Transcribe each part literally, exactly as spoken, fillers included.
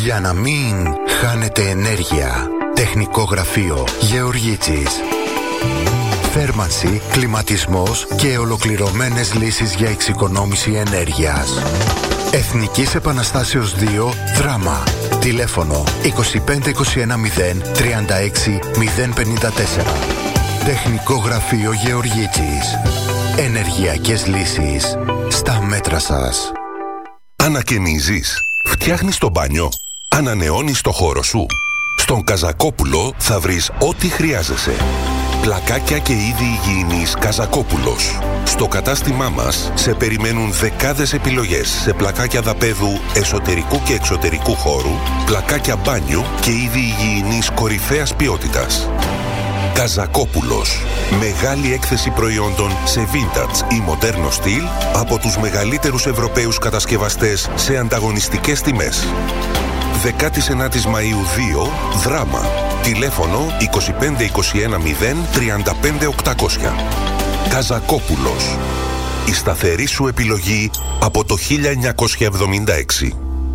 Για να μην χάνετε ενέργεια. Τεχνικό γραφείο Γεωργίτσης. Θέρμανση, κλιματισμός και ολοκληρωμένες λύσεις για εξοικονόμηση ενέργειας. Εθνικής Επαναστάσεως δύο, Δράμα. Τηλέφωνο είκοσι πέντε είκοσι ένα μηδέν τριάντα έξι μηδέν πενήντα τέσσερα. Τεχνικό γραφείο Γεωργίτσης. Ενεργειακές λύσεις στα μέτρα σας. Ανακαινίζεις, φτιάχνεις το μπάνιο, ανανεώνεις το χώρο σου. Στον Καζακόπουλο θα βρεις ό,τι χρειάζεσαι. Πλακάκια και είδη υγιεινής Καζακόπουλος. Στο κατάστημά μας σε περιμένουν δεκάδες επιλογές σε πλακάκια δαπέδου εσωτερικού και εξωτερικού χώρου, πλακάκια μπάνιου και είδη υγιεινής κορυφαίας ποιότητας. Καζακόπουλος. Μεγάλη έκθεση προϊόντων σε vintage ή μοντέρνο στυλ από τους μεγαλύτερους Ευρωπαίους κατασκευαστές σε ανταγωνιστικές τιμές. δεκάτη ενάτη Μαΐου δύο, Δράμα. Τηλέφωνο είκοσι πέντε είκοσι ένα μηδέν τριάντα πέντε οκτακόσια. Καζακόπουλος. Η σταθερή σου επιλογή από το χίλια εννιακόσια εβδομήντα έξι.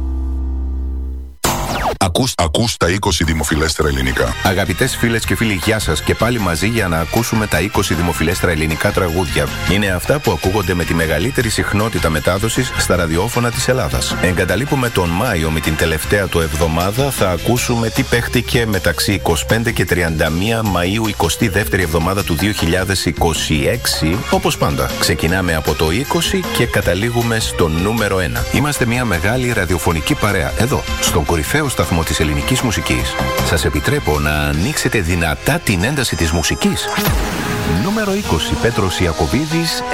Ακούς, ακούς τα είκοσι δημοφιλέστερα ελληνικά. Αγαπητές φίλες και φίλοι, γεια σας και πάλι μαζί για να ακούσουμε τα είκοσι δημοφιλέστερα ελληνικά τραγούδια. Είναι αυτά που ακούγονται με τη μεγαλύτερη συχνότητα μετάδοσης στα ραδιόφωνα της Ελλάδας. Εγκαταλείπουμε τον Μάιο με την τελευταία του εβδομάδα. Θα ακούσουμε τι παίχτηκε μεταξύ εικοστή πέμπτη και τριάντα μία Μαΐου, εικοστή δεύτερη εβδομάδα του δύο χιλιάδες είκοσι έξι. Όπως πάντα, ξεκινάμε από το είκοσι και καταλήγουμε στο νούμερο ένα. Είμαστε μια μεγάλη ραδιοφωνική παρέα εδώ, στον κορυφαίο σταθμό της ελληνικής μουσικής. Σας επιτρέπω να ανοίξετε δυνατά την ένταση της μουσικής. Νούμερο είκοσι, Πέτρος Ιακωβίδης,